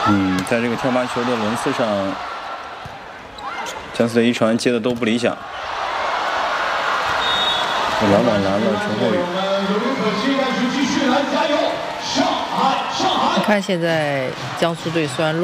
在这个跳马球的轮次上，江苏队一传接的都不理想。篮板拦了陈浩宇。 你看现在江苏队虽然